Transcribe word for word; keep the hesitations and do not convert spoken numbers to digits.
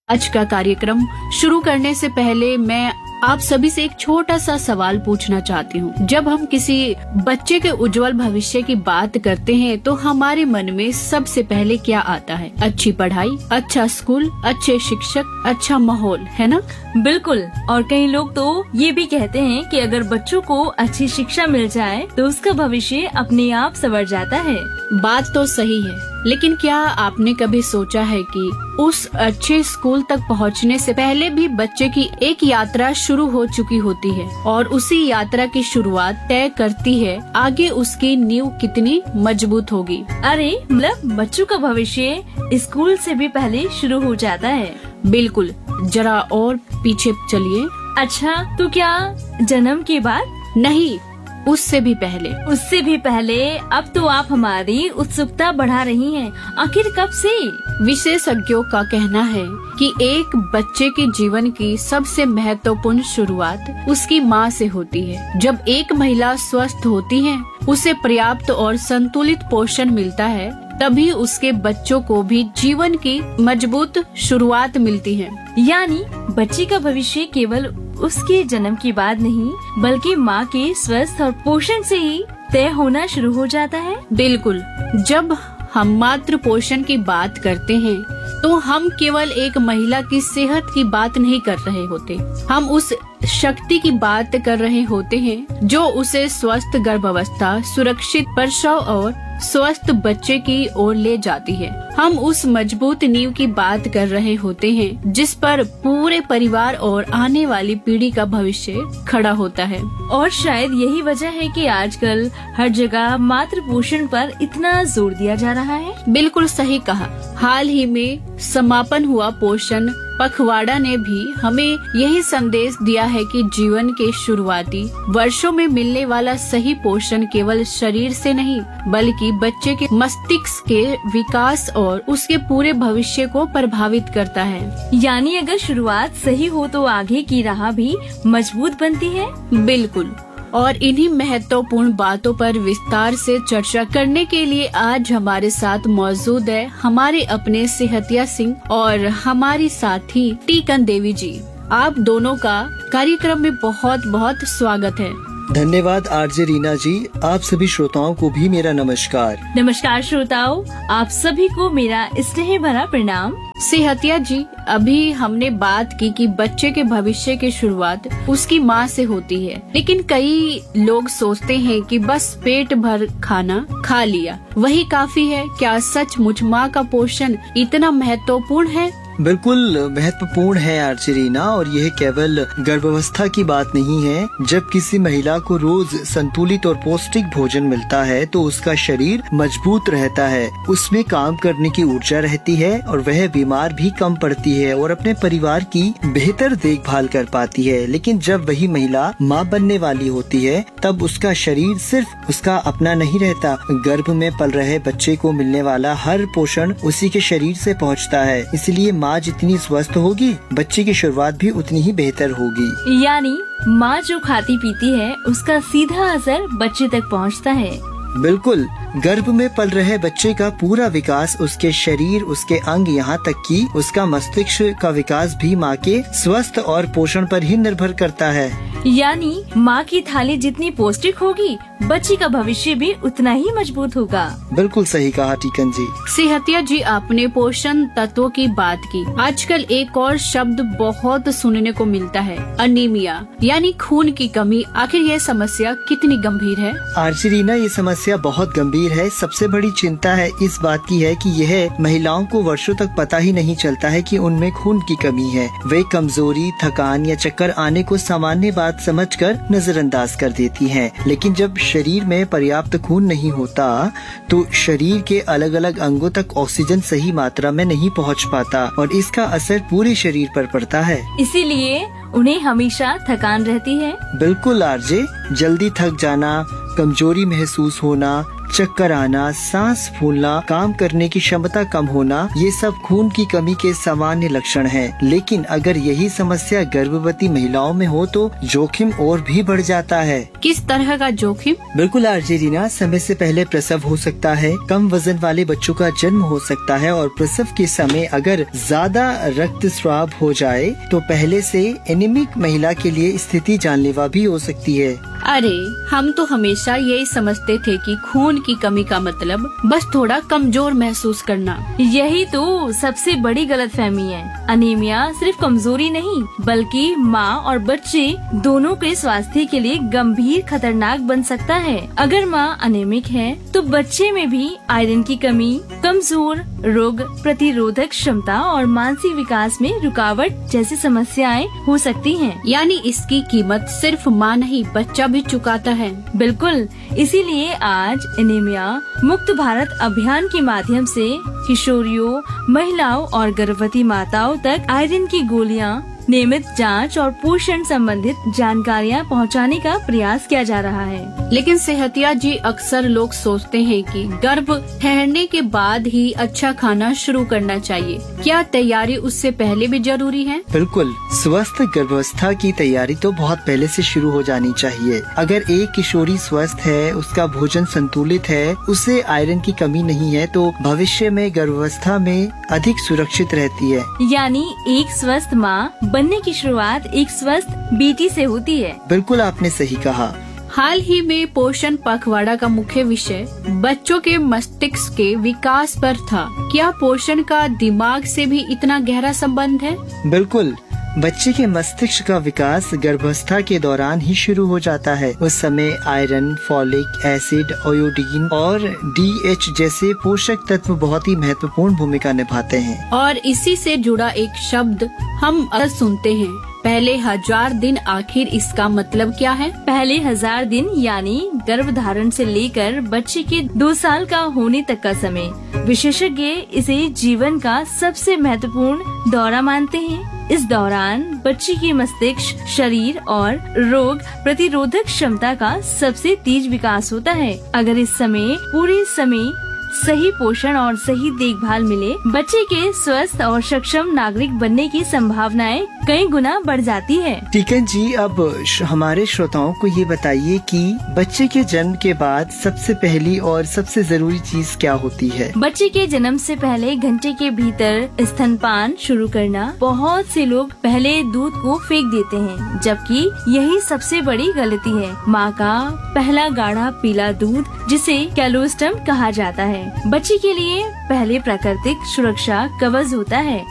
आज का कार्यक्रम शुरू करने से पहले मैं आप सभी से एक छोटा सा सवाल पूछना चाहती हूँ। जब हम किसी बच्चे के उज्जवल भविष्य की बात करते हैं तो हमारे मन में सबसे पहले क्या आता है? अच्छी पढ़ाई, अच्छा स्कूल, अच्छे शिक्षक, अच्छा माहौल, है ना? बिल्कुल। और कई लोग तो ये भी कहते हैं कि अगर बच्चों को अच्छी शिक्षा मिल जाए तो उसका भविष्य अपने आप संवर जाता है। बात तो सही है, लेकिन क्या आपने कभी सोचा है कि उस अच्छे स्कूल तक पहुंचने से पहले भी बच्चे की एक यात्रा शुरू हो चुकी होती है और उसी यात्रा की शुरुआत तय करती है आगे उसकी नींव कितनी मजबूत होगी। अरे मतलब बच्चों का भविष्य स्कूल से भी पहले शुरू हो जाता है। बिल्कुल, जरा और पीछे चलिए। अच्छा, तो क्या जन्म के बाद? नहीं, उससे भी पहले। उससे भी पहले? अब तो आप हमारी उत्सुकता बढ़ा रही हैं। आखिर कब से? विशेषज्ञों का कहना है कि एक बच्चे के जीवन की सबसे महत्वपूर्ण शुरुआत उसकी माँ से होती है। जब एक महिला स्वस्थ होती है, उसे पर्याप्त और संतुलित पोषण मिलता है, तभी उसके बच्चों को भी जीवन की मजबूत शुरुआत मिलती है। यानी बच्चे का भविष्य केवल उसके जन्म के बाद नहीं, बल्कि माँ के स्वस्थ और पोषण से ही तय होना शुरू हो जाता है। बिल्कुल। जब हम मातृ पोषण की बात करते हैं तो हम केवल एक महिला की सेहत की बात नहीं कर रहे होते, हम उस शक्ति की बात कर रहे होते हैं जो उसे स्वस्थ गर्भावस्था, सुरक्षित प्रसव और स्वस्थ बच्चे की ओर ले जाती है। हम उस मजबूत नींव की बात कर रहे होते हैं जिस पर पूरे परिवार और आने वाली पीढ़ी का भविष्य खड़ा होता है। और शायद यही वजह है कि आजकल हर जगह मातृ पोषण पर इतना जोर दिया जा रहा है। बिल्कुल सही कहा। हाल ही में समापन हुआ पोषण पखवाड़ा ने भी हमें यही संदेश दिया है कि जीवन के शुरुआती वर्षों में मिलने वाला सही पोषण केवल शरीर से नहीं, बल्कि बच्चे के मस्तिष्क के विकास और उसके पूरे भविष्य को प्रभावित करता है। यानी अगर शुरुआत सही हो तो आगे की राह भी मजबूत बनती है। बिल्कुल। और इन्हीं महत्वपूर्ण बातों पर विस्तार से चर्चा करने के लिए आज हमारे साथ मौजूद है हमारे अपने सेहतिया सिंह और हमारी साथी टीकन देवी जी। आप दोनों का कार्यक्रम में बहुत बहुत स्वागत है। धन्यवाद आरजे रीना जी। आप सभी श्रोताओं को भी मेरा नमस्कार। नमस्कार श्रोताओं, आप सभी को मेरा स्नेह भरा प्रणाम। सेहतिया जी, अभी हमने बात की कि बच्चे के भविष्य की शुरुआत उसकी माँ से होती है, लेकिन कई लोग सोचते हैं कि बस पेट भर खाना खा लिया वही काफी है। क्या सचमुच माँ का पोषण इतना महत्वपूर्ण है? बिल्कुल महत्वपूर्ण है आरजे रीना, और यह केवल गर्भावस्था की बात नहीं है। जब किसी महिला को रोज संतुलित और पौष्टिक भोजन मिलता है तो उसका शरीर मजबूत रहता है, उसमें काम करने की ऊर्जा रहती है और वह बीमार भी कम पड़ती है और अपने परिवार की बेहतर देखभाल कर पाती है। लेकिन जब वही महिला माँ बनने वाली होती है तब उसका शरीर सिर्फ उसका अपना नहीं रहता। गर्भ में पल रहे बच्चे को मिलने वाला हर पोषण उसी के शरीर से पहुँचता है। इसलिए माँ जितनी स्वस्थ होगी, बच्चे की शुरुआत भी उतनी ही बेहतर होगी। यानी माँ जो खाती पीती है उसका सीधा असर बच्चे तक पहुँचता है। बिल्कुल। गर्भ में पल रहे बच्चे का पूरा विकास, उसके शरीर, उसके अंग, यहाँ तक कि उसका मस्तिष्क का विकास भी माँ के स्वस्थ और पोषण पर ही निर्भर करता है। यानी माँ की थाली जितनी पौष्टिक होगी, बच्ची का भविष्य भी उतना ही मजबूत होगा। बिल्कुल सही कहा टीकन जी। सेहतिया जी, आपने पोषण तत्वों की बात की। आजकल एक और शब्द बहुत सुनने को मिलता है, अनीमिया, यानी खून की कमी। आखिर यह समस्या कितनी गंभीर है? आरजे रीना, ये समस्या बहुत गंभीर है। सबसे बड़ी चिंता है इस बात की है कि यह महिलाओं को वर्षों तक पता ही नहीं चलता है कि उनमें खून की कमी है। वे कमजोरी, थकान या चक्कर आने को सामान्य बात समझकर नजरअंदाज कर देती हैं। लेकिन जब शरीर में पर्याप्त खून नहीं होता तो शरीर के अलग अलग अंगों तक ऑक्सीजन सही मात्रा में नहीं पहुंच पाता और इसका असर पूरे शरीर पर पड़ता है। इसीलिए उन्हें हमेशा थकान रहती है। बिल्कुल आरजे, जल्दी थक जाना, कमजोरी महसूस होना, चक्कर आना, सांस फूलना, काम करने की क्षमता कम होना, ये सब खून की कमी के सामान्य लक्षण हैं। लेकिन अगर यही समस्या गर्भवती महिलाओं में हो तो जोखिम और भी बढ़ जाता है। किस तरह का जोखिम? बिल्कुल आरजे रीना, समय से पहले प्रसव हो सकता है, कम वजन वाले बच्चों का जन्म हो सकता है और प्रसव के समय अगर ज्यादा रक्तस्राव हो जाए तो पहले से एनीमिक महिला के लिए स्थिति जानलेवा भी हो सकती है। अरे, हम तो हमेशा यही समझते थे कि खून की कमी का मतलब बस थोड़ा कमजोर महसूस करना। यही तो सबसे बड़ी गलतफहमी है। अनीमिया सिर्फ कमजोरी नहीं बल्कि माँ और बच्चे दोनों के स्वास्थ्य के लिए गंभीर खतरनाक बन सकता है। अगर माँ अनेमिक है तो बच्चे में भी आयरन की कमी, कमजोर रोग प्रतिरोधक क्षमता और मानसिक विकास में रुकावट जैसी समस्याएं हो सकती हैं। यानी इसकी कीमत सिर्फ माँ नहीं बच्चा भी चुकाता है। बिल्कुल, इसीलिए आज एनीमिया मुक्त भारत अभियान के माध्यम से किशोरियों, महिलाओं और गर्भवती माताओं तक आयरन की गोलियां, नियमित जांच और पोषण संबंधित जानकारियां पहुंचाने का प्रयास किया जा रहा है। लेकिन सेहतिया जी, अक्सर लोग सोचते हैं कि गर्भ ठहरने के बाद ही अच्छा खाना शुरू करना चाहिए। क्या तैयारी उससे पहले भी जरूरी है? बिल्कुल, स्वस्थ गर्भावस्था की तैयारी तो बहुत पहले से शुरू हो जानी चाहिए। अगर एक किशोरी स्वस्थ है, उसका भोजन संतुलित है, उसे आयरन की कमी नहीं है तो भविष्य में गर्भावस्था में अधिक सुरक्षित रहती है। यानी एक स्वस्थ माँ बनने की शुरुआत एक स्वस्थ बेटी से होती है। बिल्कुल, आपने सही कहा। हाल ही में पोषण पखवाड़ा का मुख्य विषय बच्चों के मस्तिष्क के विकास पर था। क्या पोषण का दिमाग से भी इतना गहरा संबंध है? बिल्कुल, बच्चे के मस्तिष्क का विकास गर्भावस्था के दौरान ही शुरू हो जाता है। उस समय आयरन, फॉलिक एसिड, आयोडीन और डी एच जैसे पोषक तत्व बहुत ही महत्वपूर्ण भूमिका निभाते हैं। और इसी से जुड़ा एक शब्द हम अक्सर सुनते हैं, पहले हजार दिन। आखिर इसका मतलब क्या है? पहले हजार दिन यानी गर्भधारण से लेकर बच्चे के दो साल का होने तक का समय। विशेषज्ञ इसे जीवन का सबसे महत्वपूर्ण दौरा मानते हैं। इस दौरान बच्चे के मस्तिष्क, शरीर और रोग प्रतिरोधक क्षमता का सबसे तेज विकास होता है। अगर इस समय पूरे समय सही पोषण और सही देखभाल मिले, बच्चे के स्वस्थ और सक्षम नागरिक बनने की संभावनाएं कई गुना बढ़ जाती है। टीकन जी, अब हमारे श्रोताओं को ये बताइए कि बच्चे के जन्म के बाद सबसे पहली और सबसे जरूरी चीज क्या होती है? बच्चे के जन्म से पहले घंटे के भीतर स्तनपान शुरू करना। बहुत से लोग पहले दूध को फेंक देते हैं, जबकि यही सबसे बड़ी गलती है। माँ का पहला गाढ़ा पीला दूध, जिसे कैलोस्टम कहा जाता है, बच्चे के लिए पहले प्राकृतिक सुरक्षा कवच होता है।